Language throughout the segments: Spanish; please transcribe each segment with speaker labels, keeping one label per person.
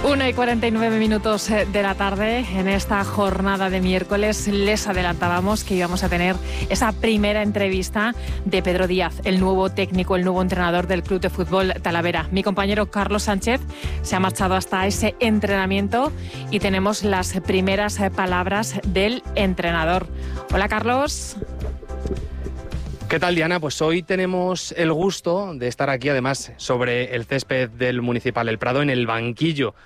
Speaker 1: 1:49 de la tarde. En esta jornada de miércoles les adelantábamos que íbamos a tener esa primera entrevista de Pedro Díaz, el nuevo técnico, el nuevo entrenador del Club de Fútbol Talavera. Mi compañero Carlos Sánchez se ha marchado hasta ese entrenamiento y tenemos las primeras palabras del entrenador. Hola, Carlos.
Speaker 2: ¿Qué tal, Diana? Pues hoy tenemos el gusto de estar aquí, además, sobre el césped del Municipal El Prado, en el banquillo,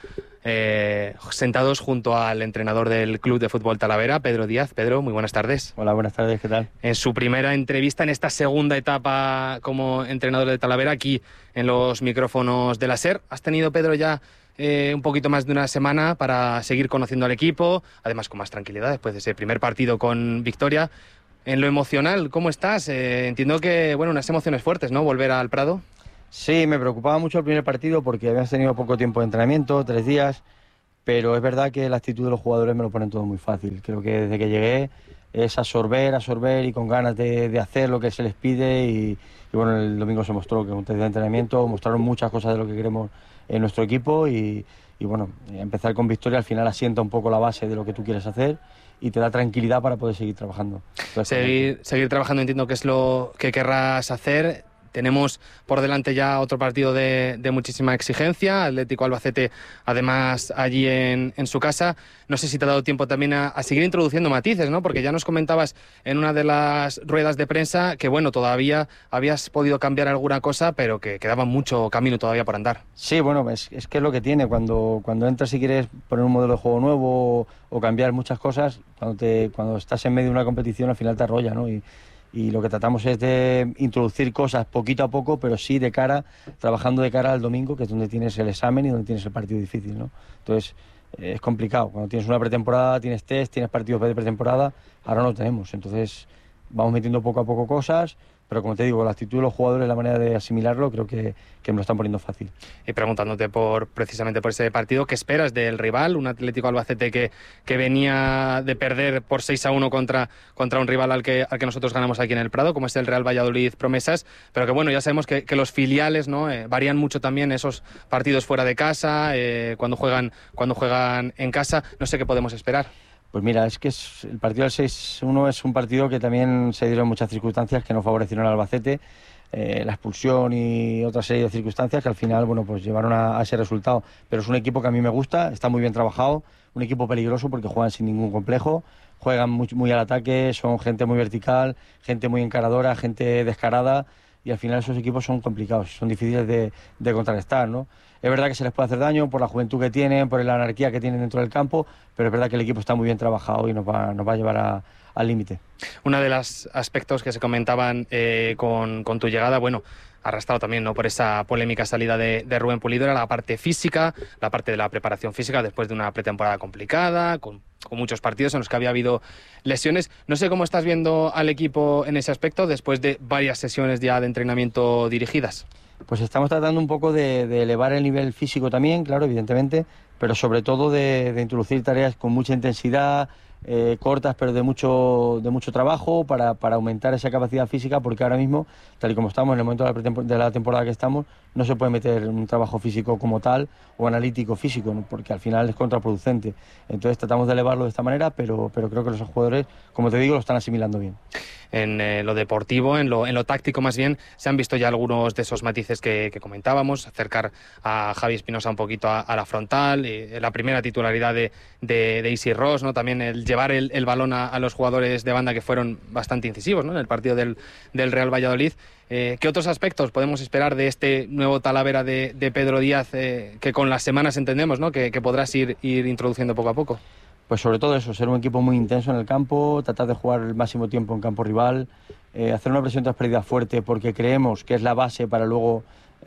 Speaker 2: sentados junto al entrenador del Club de Fútbol Talavera, Pedro Díaz. Pedro, muy buenas tardes.
Speaker 3: Hola, buenas tardes, ¿qué tal?
Speaker 2: En su primera entrevista en esta segunda etapa como entrenador de Talavera, aquí en los micrófonos de la SER. ¿Has tenido, Pedro, ya un poquito más de una semana para seguir conociendo al equipo, además con más tranquilidad después de ese primer partido con victoria? En lo emocional, ¿cómo estás? Entiendo que, bueno, unas emociones fuertes, ¿no? Volver al Prado.
Speaker 3: Sí, me preocupaba mucho el primer partido porque habíamos tenido poco tiempo de entrenamiento, 3 días, pero es verdad que la actitud de los jugadores me lo ponen todo muy fácil. Creo que desde que llegué es absorber y con ganas de hacer lo que se les pide y bueno, el domingo se mostró que un 3 días de entrenamiento mostraron muchas cosas de lo que queremos en nuestro equipo y bueno, empezar con victoria al final asienta un poco la base de lo que tú quieres hacer y te da tranquilidad para poder seguir trabajando.
Speaker 2: Seguir trabajando, entiendo que es lo que querrás hacer. Tenemos por delante ya otro partido de muchísima exigencia, Atlético Albacete, además allí en su casa. No sé si te ha dado tiempo también a seguir introduciendo matices, ¿no? Porque ya nos comentabas en una de las ruedas de prensa que, bueno, todavía habías podido cambiar alguna cosa, pero que quedaba mucho camino todavía por andar.
Speaker 3: Sí, bueno, es que es lo que tiene. Cuando entras y quieres poner un modelo de juego nuevo o cambiar muchas cosas, cuando estás en medio de una competición al final te arrolla, ¿no? Y lo que tratamos es de introducir cosas poquito a poco, pero sí trabajando de cara al domingo, que es donde tienes el examen y donde tienes el partido difícil, ¿no? Entonces, es complicado. Cuando tienes una pretemporada, tienes test, tienes partidos de pretemporada, ahora no lo tenemos. Entonces, vamos metiendo poco a poco cosas, pero como te digo, la actitud de los jugadores, la manera de asimilarlo, creo que me lo están poniendo fácil.
Speaker 2: Y preguntándote precisamente por ese partido, ¿qué esperas del rival? Un Atlético Albacete que venía de perder por 6-1 contra un rival al que nosotros ganamos aquí en el Prado, como es el Real Valladolid Promesas, pero que bueno, ya sabemos que los filiales, ¿no? Varían mucho también esos partidos fuera de casa, cuando juegan en casa. No sé qué podemos esperar.
Speaker 3: Pues mira, es que el partido del 6-1 es un partido que también se dieron muchas circunstancias que no favorecieron al Albacete, la expulsión y otra serie de circunstancias que al final, bueno, pues llevaron a ese resultado. Pero es un equipo que a mí me gusta, está muy bien trabajado, un equipo peligroso porque juegan sin ningún complejo, juegan muy al ataque, son gente muy vertical, gente muy encaradora, gente descarada y al final esos equipos son complicados, son difíciles de contrarrestar, ¿no? Es verdad que se les puede hacer daño por la juventud que tienen, por la anarquía que tienen dentro del campo, pero es verdad que el equipo está muy bien trabajado y nos va a llevar al límite.
Speaker 2: Uno de los aspectos que se comentaban con tu llegada, bueno, arrastrado también, ¿no?, por esa polémica salida de Rubén Pulido, era la parte física, la parte de la preparación física después de una pretemporada complicada, con muchos partidos en los que había habido lesiones. No sé cómo estás viendo al equipo en ese aspecto después de varias sesiones ya de entrenamiento dirigidas.
Speaker 3: Pues estamos tratando un poco de elevar el nivel físico también, claro, evidentemente, pero sobre todo de introducir tareas con mucha intensidad, cortas pero de mucho trabajo para aumentar esa capacidad física, porque ahora mismo, tal y como estamos en el momento de la temporada que estamos, no se puede meter un trabajo físico como tal o analítico físico, ¿no?, porque al final es contraproducente. Entonces tratamos de elevarlo de esta manera, pero creo que los jugadores, como te digo, lo están asimilando bien.
Speaker 2: En lo deportivo, en lo táctico más bien, se han visto ya algunos de esos matices que comentábamos, acercar a Javi Espinosa un poquito a la frontal, la primera titularidad de Isi Ross, ¿no?, también el llevar el balón a los jugadores de banda que fueron bastante incisivos, ¿no?, en el partido del Real Valladolid. ¿Qué otros aspectos podemos esperar de este nuevo Talavera de Pedro Díaz, que con las semanas entendemos, ¿no?, que podrás ir introduciendo poco a poco?
Speaker 3: Pues sobre todo eso, ser un equipo muy intenso en el campo, tratar de jugar el máximo tiempo en campo rival, hacer una presión tras pérdida fuerte porque creemos que es la base para luego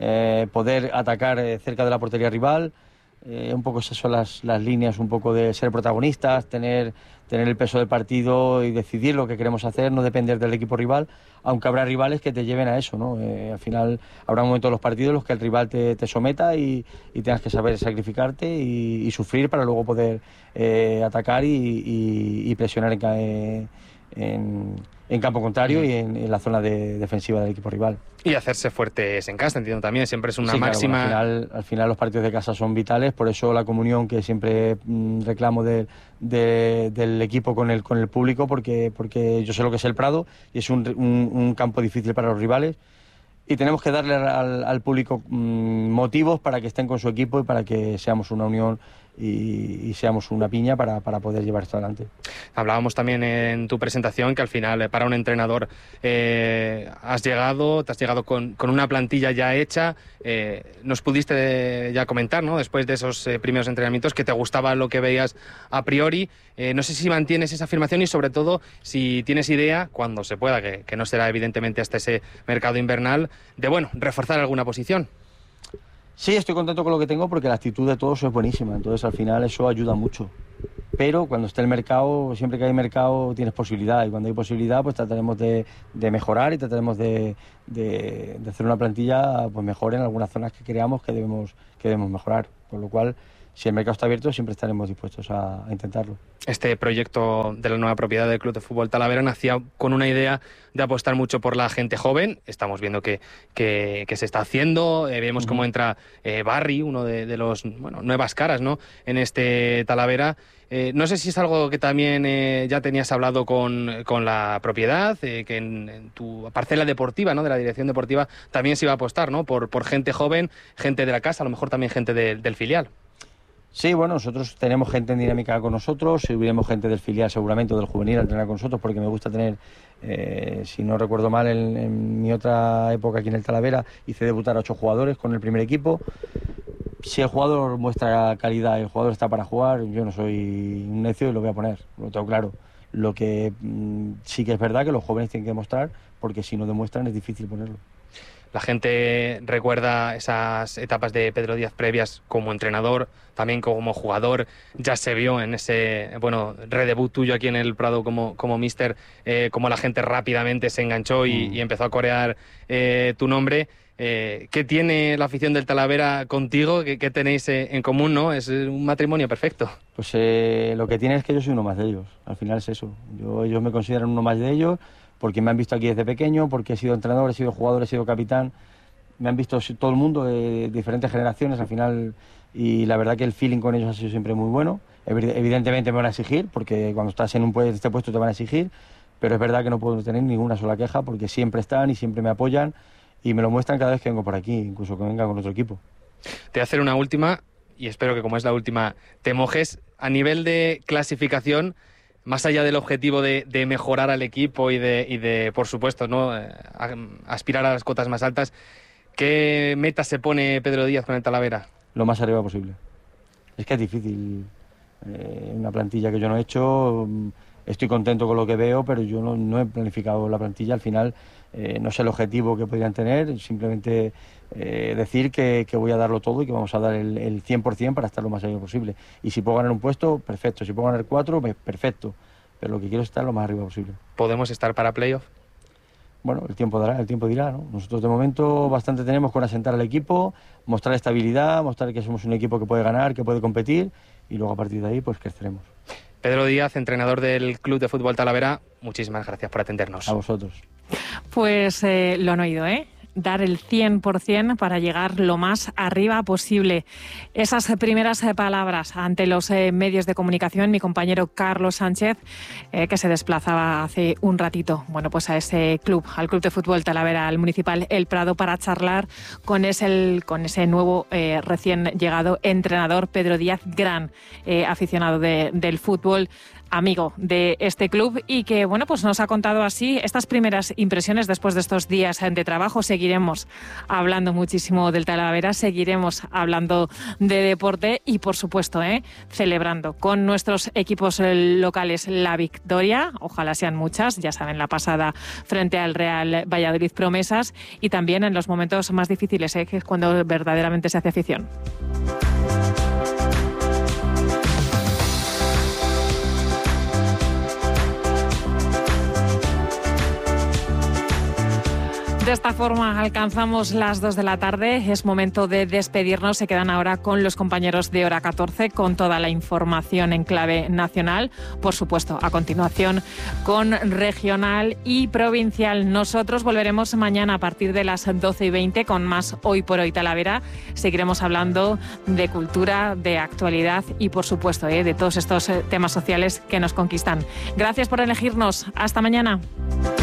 Speaker 3: poder atacar cerca de la portería rival. Un poco esas son las líneas, un poco de ser protagonistas, tener el peso del partido y decidir lo que queremos hacer, no depender del equipo rival, aunque habrá rivales que te lleven a eso, ¿no? Al final habrá un momento en los partidos en los que el rival te someta y tengas que saber sacrificarte y sufrir para luego poder atacar y presionar en campo contrario y en la zona defensiva del equipo rival.
Speaker 2: Y hacerse fuertes en casa, entiendo también, siempre es una
Speaker 3: sí,
Speaker 2: máxima...
Speaker 3: Claro, bueno, al final los partidos de casa son vitales, por eso la comunión que siempre reclamo del equipo con el público, porque yo sé lo que es el Prado y es un campo difícil para los rivales. Y tenemos que darle al público motivos para que estén con su equipo y para que seamos una unión y seamos una piña para poder llevar esto adelante. Hablábamos
Speaker 2: también en tu presentación que al final para un entrenador te has llegado con una plantilla ya hecha. Nos pudiste ya comentar, ¿no?, después de esos primeros entrenamientos, que te gustaba lo que veías a priori. No sé si mantienes esa afirmación y sobre todo si tienes idea, cuando se pueda, que no será evidentemente hasta ese mercado invernal, de reforzar alguna posición.
Speaker 3: Sí, estoy contento con lo que tengo porque la actitud de todos es buenísima, entonces al final eso ayuda mucho. Pero cuando esté el mercado, siempre que hay mercado tienes posibilidad, y cuando hay posibilidad pues trataremos de mejorar y trataremos de hacer una plantilla pues mejor en algunas zonas que creamos que debemos mejorar, con lo cual si el mercado está abierto siempre estaremos dispuestos a intentarlo.
Speaker 2: Este proyecto de la nueva propiedad del Club de Fútbol Talavera nacía con una idea de apostar mucho por la gente joven. Estamos viendo que se está haciendo. Vemos cómo entra Barry, uno de los nuevas caras, ¿no?, en este Talavera. No sé si es algo que también ya tenías hablado con la propiedad, que en tu parcela deportiva, ¿no?, de la dirección deportiva, también se iba a apostar, ¿no?, por gente joven, gente de la casa, a lo mejor también gente del filial.
Speaker 3: Sí, bueno, nosotros tenemos gente en dinámica con nosotros, subiremos gente del filial seguramente o del juvenil a entrenar con nosotros, porque me gusta tener, si no recuerdo mal, en mi otra época aquí en el Talavera hice debutar a 8 jugadores con el primer equipo. Si el jugador muestra calidad y el jugador está para jugar, yo no soy un necio y lo voy a poner, lo tengo claro. Lo que sí que es verdad que los jóvenes tienen que demostrar, porque si no demuestran es difícil ponerlo.
Speaker 2: La gente recuerda esas etapas de Pedro Díaz previas como entrenador, también como jugador. Ya se vio en ese redebut tuyo aquí en el Prado como míster, como la gente rápidamente se enganchó y empezó a corear tu nombre. ¿Qué tiene la afición del Talavera contigo? ¿Qué tenéis en común, no? Es un matrimonio perfecto.
Speaker 3: Pues lo que tiene es que yo soy uno más de ellos. Al final es eso. Ellos me consideran uno más de ellos, porque me han visto aquí desde pequeño, porque he sido entrenador, he sido jugador, he sido capitán. Me han visto todo el mundo de diferentes generaciones al final, y la verdad que el feeling con ellos ha sido siempre muy bueno. Evidentemente me van a exigir, porque cuando estás en este puesto te van a exigir, pero es verdad que no puedo tener ninguna sola queja, porque siempre están y siempre me apoyan y me lo muestran cada vez que vengo por aquí, incluso que venga con otro equipo.
Speaker 2: Te voy a hacer una última, y espero que como es la última te mojes. A nivel de clasificación, más allá del objetivo de mejorar al equipo y de por supuesto, ¿no?, aspirar a las cotas más altas, ¿qué meta se pone Pedro Díaz con el Talavera?
Speaker 3: Lo más arriba posible. Es que es difícil. Una plantilla que yo no he hecho, estoy contento con lo que veo, pero yo no he planificado la plantilla. Al final no sé el objetivo que podrían tener, simplemente decir que voy a darlo todo y que vamos a dar el 100% para estar lo más arriba posible. Y si puedo ganar un puesto, perfecto. Si puedo ganar 4, perfecto. Pero lo que quiero es estar lo más arriba posible.
Speaker 2: ¿Podemos estar para playoff?
Speaker 3: Bueno, el tiempo dirá, ¿no? Nosotros de momento bastante tenemos con asentar al equipo, mostrar estabilidad, mostrar que somos un equipo que puede ganar, que puede competir, y luego a partir de ahí pues creceremos.
Speaker 2: Pedro Díaz, entrenador del Club de Fútbol Talavera, muchísimas gracias por atendernos.
Speaker 3: A vosotros.
Speaker 1: Pues lo han oído, ¿eh? Dar el 100% para llegar lo más arriba posible. Esas primeras palabras ante los medios de comunicación, mi compañero Carlos Sánchez, que se desplazaba hace un ratito, pues a ese club, al Club de Fútbol Talavera, al Municipal El Prado, para charlar con ese nuevo recién llegado entrenador, Pedro Díaz, gran aficionado del fútbol, amigo de este club, y que pues nos ha contado así estas primeras impresiones después de estos días de trabajo. Seguiremos hablando muchísimo del Talavera, seguiremos hablando de deporte y por supuesto celebrando con nuestros equipos locales la victoria, ojalá sean muchas, ya saben, la pasada frente al Real Valladolid, promesas, y también en los momentos más difíciles, que es cuando verdaderamente se hace afición. De esta forma alcanzamos las 2 de la tarde. Es momento de despedirnos. Se quedan ahora con los compañeros de Hora 14 con toda la información en clave nacional. Por supuesto, a continuación con regional y provincial. Nosotros volveremos mañana a partir de las 12:20 con más Hoy por Hoy Talavera. Seguiremos hablando de cultura, de actualidad y, por supuesto, de todos estos temas sociales que nos conquistan. Gracias por elegirnos. Hasta mañana.